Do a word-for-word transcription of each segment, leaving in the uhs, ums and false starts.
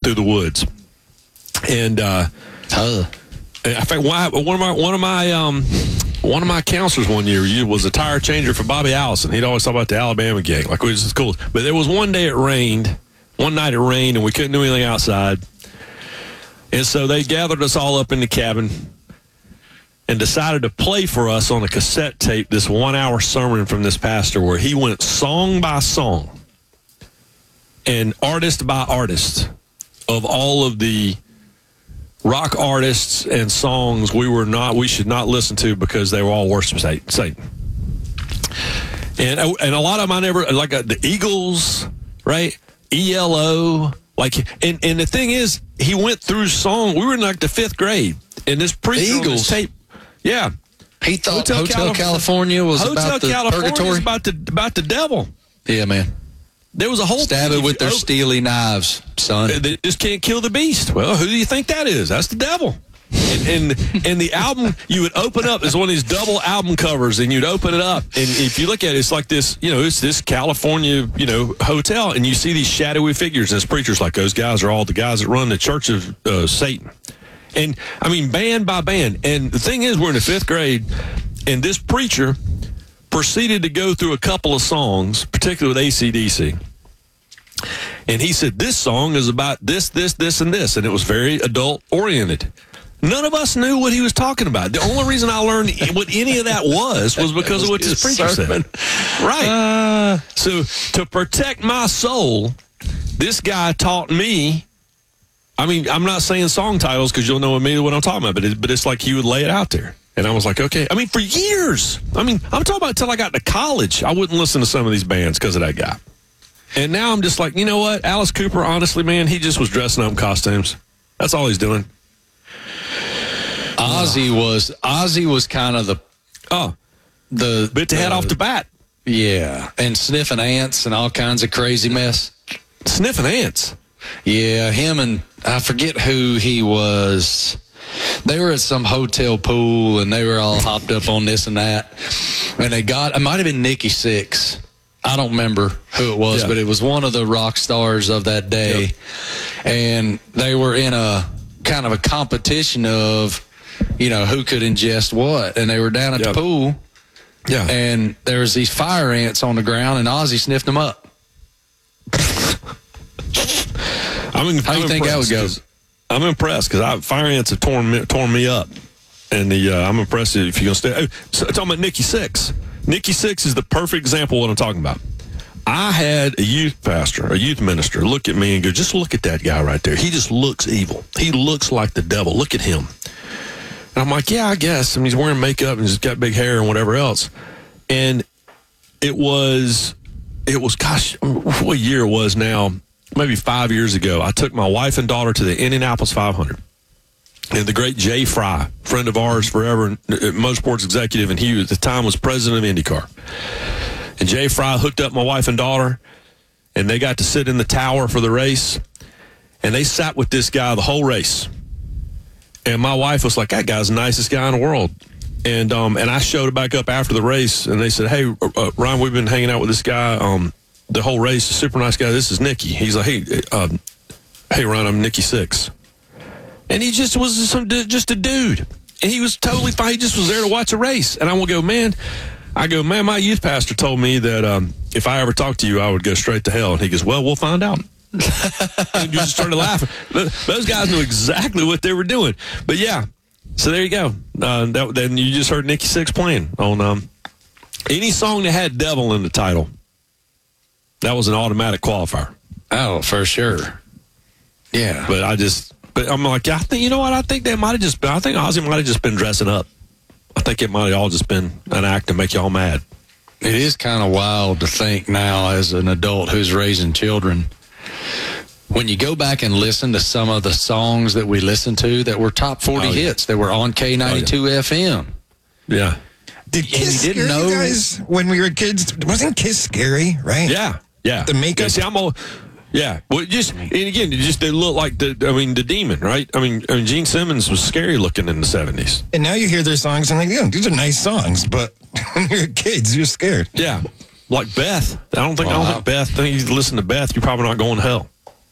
through the woods. And uh, uh. in fact, one of my one of my um, one of my counselors one year was a tire changer for Bobby Allison. He'd always talk about the Alabama gang, like which is cool. But there was one day it rained, one night it rained, and we couldn't do anything outside. And so they gathered us all up in the cabin and decided to play for us on a cassette tape this one-hour sermon from this pastor where he went song by song and artist by artist of all of the rock artists and songs we were not, we should not listen to because they were all worship Satan. And and a lot of them I never, like uh, the Eagles, right? E L O, like, and, and the thing is, he went through song. We were in like the fifth grade, and this preacher on this tape, yeah, he thought Hotel, Hotel Calif- California was Hotel about the California purgatory. was about the about the devil. Yeah, man. There was a whole stab it with their steely knives, son. They just can't kill the beast. Well, who do you think that is? That's the devil. And, and and the album you would open up is one of these double album covers, and you'd open it up, and if you look at it, it's like this, you know, it's this California, you know, hotel, and you see these shadowy figures. And as preachers, like those guys are all the guys that run the Church of uh, Satan. And I mean, band by band. And the thing is, we're in the fifth grade, and this preacher proceeded to go through a couple of songs, particularly with A C D C. And he said, this song is about this, this, this, and this. And it was very adult oriented. None of us knew what he was talking about. The only reason I learned what any of that was was because of what this preacher said. Right. Uh, so to protect my soul, this guy taught me. I mean, I'm not saying song titles because you'll know immediately what I'm talking about, but, it, but it's like he would lay it out there. And I was like, okay. I mean, for years. I mean, I'm talking about until I got to college. I wouldn't listen to some of these bands because of that guy. And now I'm just like, you know what? Alice Cooper, honestly, man, he just was dressing up in costumes. That's all he's doing. Ozzy was Ozzy was kind of the oh the bit to head uh, off the bat. Yeah, and sniffing ants and all kinds of crazy mess. Sniffing ants. Yeah, him and I forget who he was. They were at some hotel pool and they were all hopped up on this and that. And they got, it might have been Nikki Sixx. I don't remember who it was, yeah. but it was one of the rock stars of that day. Yep. And they were in a kind of a competition of, you know, who could ingest what. And they were down at yep. the pool. Yeah. And there was these fire ants on the ground and Ozzy sniffed them up. I mean, how do you think that would go? I'm impressed because fire ants have torn me, torn me up. And the uh, I'm impressed if you're going to stay. Oh, so, talking about Nikki Sixx. Nikki Sixx is the perfect example of what I'm talking about. I had a youth pastor, a youth minister, look at me and go, just look at that guy right there. He just looks evil. He looks like the devil. Look at him. And I'm like, yeah, I guess. I mean, he's wearing makeup and he's got big hair and whatever else. And it was, it was, gosh, what year it was now? Maybe five years ago. I took my wife and daughter to the Indianapolis five hundred. And the great Jay Fry, friend of ours forever, motorsports executive, and he at the time was president of IndyCar. And Jay Fry hooked up my wife and daughter, and they got to sit in the tower for the race. And they sat with this guy the whole race. And my wife was like, that guy's the nicest guy in the world. And um, and I showed back up after the race, and they said, hey, uh, Ryan, we've been hanging out with this guy um, the whole race, a super nice guy. This is Nikki. He's like, hey, uh, hey, Ryan, I'm Nikki Sixx. And he just was some, just a dude. And he was totally fine. He just was there to watch a race. And I will go, man, I go, man, my youth pastor told me that um, if I ever talked to you, I would go straight to hell. And he goes, well, we'll find out. And you just started laughing. Those guys knew exactly what they were doing. But, yeah, so there you go. Uh, that, then you just heard Nikki Sixx playing on um, any song that had devil in the title. That was an automatic qualifier. Oh, for sure. Yeah. But I just... But I'm like, I think, you know what? I think they might have just been, I think Ozzy might have just been dressing up. I think it might have all just been an act to make y'all mad. It is kind of wild to think now as an adult who's raising children. When you go back and listen to some of the songs that we listened to that were top forty oh, yeah. hits, that were on K ninety-two oh, yeah. F M. Yeah. Did Kiss scare know, you guys when we were kids? Wasn't Kiss scary, right? Yeah. Yeah. The makeup. Yeah, see, I'm all... Yeah, well, just and again, it just they look like the. I mean, the demon, right? I mean, I mean, Gene Simmons was scary looking in the seventies. And now you hear their songs and like, yeah, these are nice songs, but when you're kids, you're scared. Yeah, like Beth. I don't think. Oh, I don't wow. think Beth. I think you listen to Beth, you're probably not going to hell.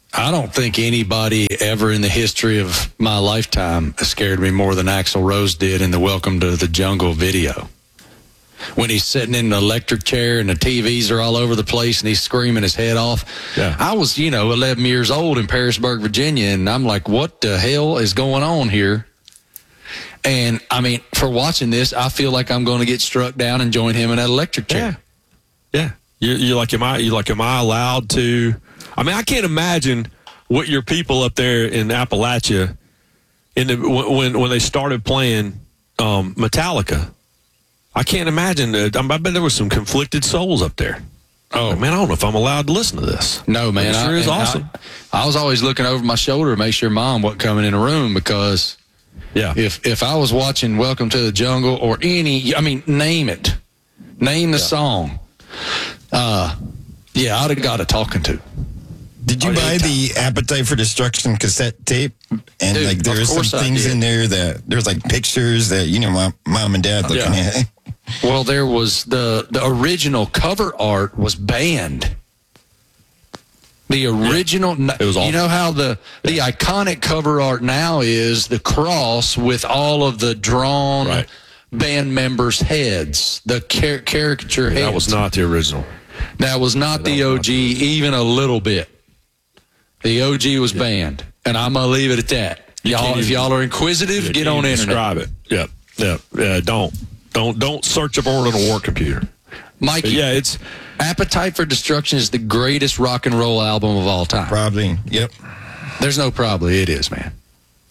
I don't think anybody ever in the history of my lifetime scared me more than Axl Rose did in the Welcome to the Jungle video. When he's sitting in the electric chair and the T Vs are all over the place and he's screaming his head off. Yeah. I was, you know, eleven years old in Parisburg, Virginia, and I'm like, what the hell is going on here? And, I mean, for watching this, I feel like I'm going to get struck down and join him in that electric chair. Yeah. Yeah. You're, you're like, am I, you're like, am I allowed to? I mean, I can't imagine what your people up there in Appalachia, in the, when when they started playing um, Metallica, I can't imagine. That, I bet there were some conflicted souls up there. Oh, like, man, I don't know if I'm allowed to listen to this. No, man. It sure I, is awesome. I, I was always looking over my shoulder to make sure Mom wasn't coming in the room because yeah, if if I was watching Welcome to the Jungle or any, I mean, name it, name the yeah. song, uh, yeah, I'd have got a talking to. Did you oh, buy the Appetite for Destruction cassette tape? And Dude, like there are some things in there that there's like pictures that you know mom, mom and dad looking yeah. at. Well, there was the the original cover art was banned. The original, yeah, it was awesome. You know how the the yeah. iconic cover art now is the cross with all of the drawn right. band members' heads, the car- caricature heads. That was not the original. That was not that the was O G not the even a little bit. The O G was yeah. banned, and I'm gonna leave it at that. Y'all, if y'all are inquisitive, you get on the internet. Describe it. Yep, yep. Yeah, don't, don't, don't search up on a war computer. Mike, yeah, it's Appetite for Destruction is the greatest rock and roll album of all time. Probably. Yep. There's no probably. It is, man.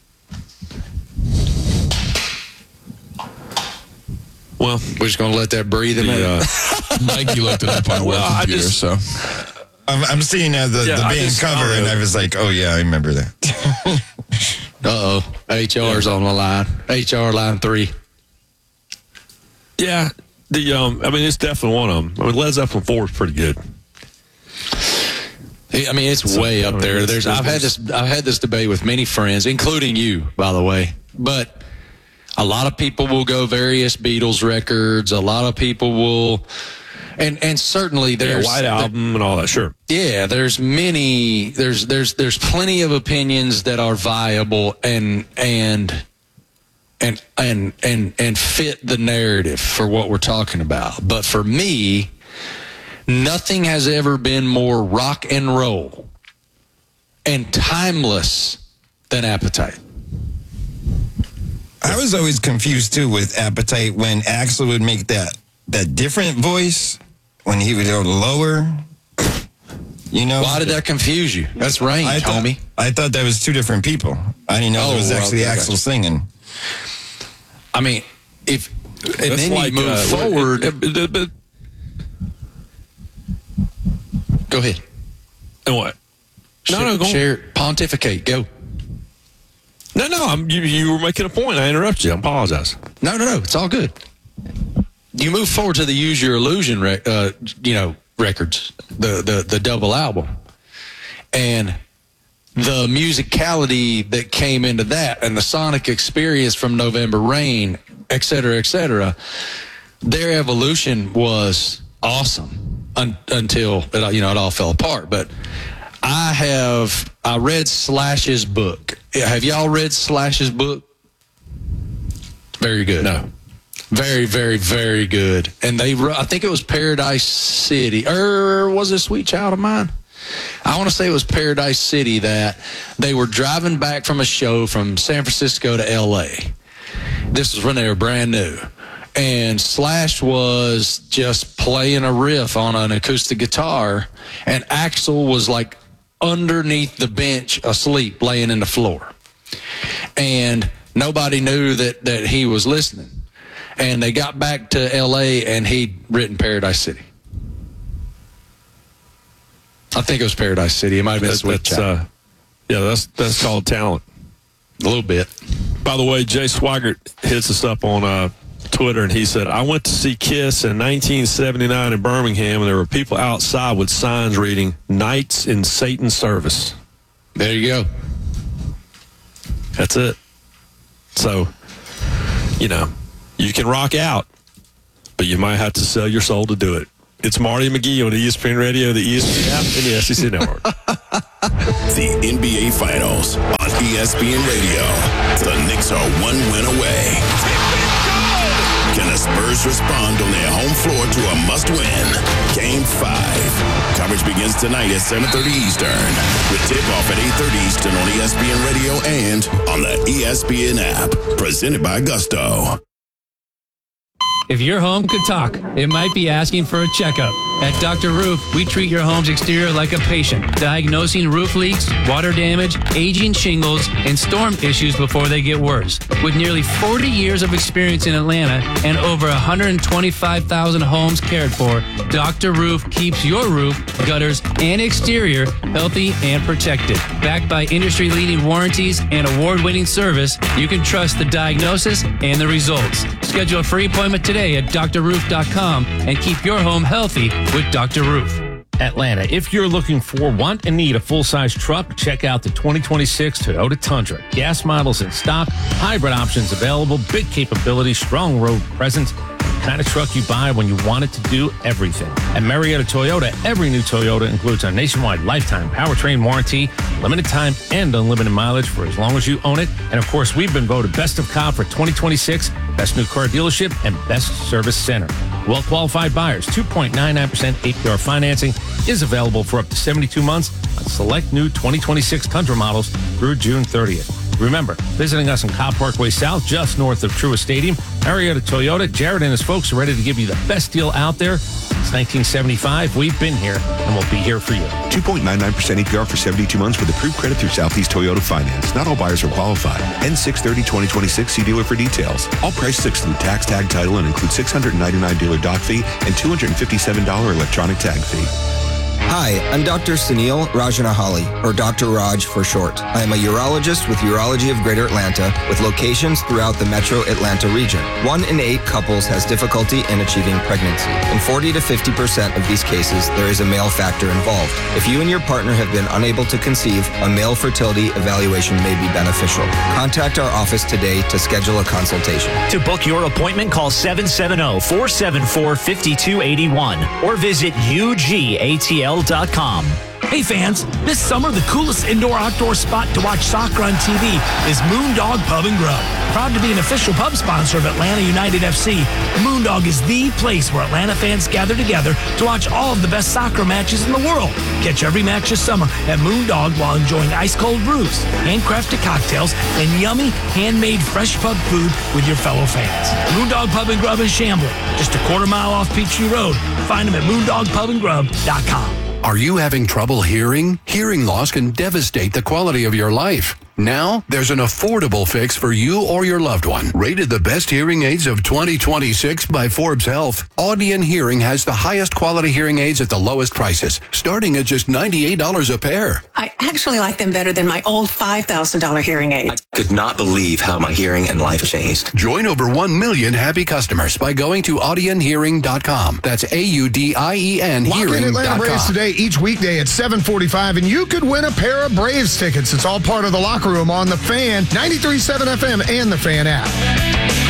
Well, we're just gonna let that breathe in there. Uh, Mike, you looked it up on a well, well computer, just, so. I'm, I'm seeing uh, the, yeah, the band just, cover, and I was like, oh, yeah, I remember that. Uh-oh. H R's yeah. on the line. H R line three. Yeah. the um. I mean, it's definitely one of them. I mean, Led Zeppelin four is pretty good. I mean, it's so, way up I mean, there. There's. I've had this. I've had this debate with many friends, including you, by the way. But a lot of people will go various Beatles records. A lot of people will... And and certainly there's yeah, White Album and all that. Sure. Yeah, there's many. There's there's there's plenty of opinions that are viable and and and and and and fit the narrative for what we're talking about. But for me, nothing has ever been more rock and roll and timeless than Appetite. I was always confused too with Appetite when Axl would make that that different voice. When he would go lower, you know. Why did that confuse you? That's range, I thought, homie. I thought that was two different people. I didn't know oh, it was actually well, Axl singing. I mean, if and That's then like, you move uh, forward. It, it, it, it, go ahead. And what? No, no, go share, pontificate. Go. No, no. I'm, you, you were making a point. I interrupted you. I apologize. No, no, no. It's all good. You move forward to the Use Your Illusion, rec- uh, you know, records, the, the the double album, and the musicality that came into that, and the sonic experience from November Rain, et cetera, et cetera. Their evolution was awesome un- until it, you know it all fell apart. But I have I read Slash's book. Have y'all read Slash's book? Very good. No. Very, very, very good. And they, I think it was Paradise City, or was it Sweet Child of Mine? I want to say it was Paradise City that they were driving back from a show from San Francisco to L A. This was when they were brand new. And Slash was just playing a riff on an acoustic guitar, and Axl was like underneath the bench asleep, laying in the floor. And nobody knew that, that he was listening. And they got back to L A, and he'd written Paradise City. I think it was Paradise City. It might have been Sweet Child. Uh, yeah, that's that's called talent. A little bit. By the way, Jay Swaggart hits us up on uh, Twitter, and he said, I went to see Kiss in nineteen seventy-nine in Birmingham, and there were people outside with signs reading, Knights in Satan's Service. There you go. That's it. So, you know, you can rock out, but you might have to sell your soul to do it. It's Marty McGee on E S P N Radio, the E S P N app, and the S E C Network. the N B A Finals on E S P N Radio. The Knicks are one win away. Can the Spurs respond on their home floor to a must-win? Game five. Coverage begins tonight at seven thirty Eastern, with tip-off at eight thirty Eastern on E S P N Radio and on the E S P N app. Presented by Gusto. If your home could talk, it might be asking for a checkup. At Doctor Roof, we treat your home's exterior like a patient, diagnosing roof leaks, water damage, aging shingles, and storm issues before they get worse. With nearly forty years of experience in Atlanta and over one hundred twenty-five thousand homes cared for, Doctor Roof keeps your roof, gutters, and exterior healthy and protected. Backed by industry-leading warranties and award-winning service, you can trust the diagnosis and the results. Schedule a free appointment today at D R roof dot com and keep your home healthy with Doctor Roof. Atlanta, if you're looking for, want, and need a full-size truck, check out the twenty twenty-six Toyota Tundra. Gas models in stock, hybrid options available, big capability, strong road presence, the kind of truck you buy when you want it to do everything. At Marietta Toyota, every new Toyota includes a nationwide lifetime powertrain warranty, limited time and unlimited mileage for as long as you own it. And of course, we've been voted Best of Cobb for twenty twenty-six, Best New Car Dealership, and Best Service Center. Well-qualified buyers, two point nine nine percent A P R financing is available for up to seventy-two months on select new twenty twenty-six Tundra models through June thirtieth. Remember, visiting us in Cobb Parkway South, just north of Truist Stadium, Marietta Toyota, Jared and his folks are ready to give you the best deal out there. Since nineteen seventy-five, we've been here, and we'll be here for you. two point nine nine percent A P R for seventy-two months with approved credit through Southeast Toyota Finance. Not all buyers are qualified. End six thirty twenty twenty-six. See dealer for details. All prices exclude tax, tag, title, and include six hundred ninety-nine dollars dealer dock fee and two hundred fifty-seven dollars electronic tag fee. Hi, I'm Doctor Sunil Rajanahali, or Doctor Raj for short. I am a urologist with Urology of Greater Atlanta, with locations throughout the metro Atlanta region. One in eight couples has difficulty in achieving pregnancy. In forty to fifty percent of these cases, there is a male factor involved. If you and your partner have been unable to conceive, a male fertility evaluation may be beneficial. Contact our office today to schedule a consultation. To book your appointment, call seven seven zero, four seven four, five two eight one or visit U G A T L dot com. Hey fans, this summer the coolest indoor-outdoor spot to watch soccer on T V is Moondog Pub and Grub. Proud to be an official pub sponsor of Atlanta United F C, Moondog is the place where Atlanta fans gather together to watch all of the best soccer matches in the world. Catch every match this summer at Moondog while enjoying ice-cold brews, handcrafted cocktails, and yummy, handmade fresh pub food with your fellow fans. Moondog Pub and Grub in Chamblee, just a quarter mile off Peachtree Road. Find them at moondog pub and grub dot com. Are you having trouble hearing? Hearing loss can devastate the quality of your life. Now, there's an affordable fix for you or your loved one. Rated the best hearing aids of twenty twenty-six by Forbes Health, Audion Hearing has the highest quality hearing aids at the lowest prices, starting at just ninety-eight dollars a pair. I actually like them better than my old five thousand dollars hearing aid. I could not believe how my hearing and life changed. Join over one million happy customers by going to audion hearing dot com. That's A U D I E N hearing dot com. Lock in Atlanta Braves today, each weekday at seven forty-five, and you could win a pair of Braves tickets. It's all part of the locker room on The Fan, ninety-three point seven F M and The Fan app.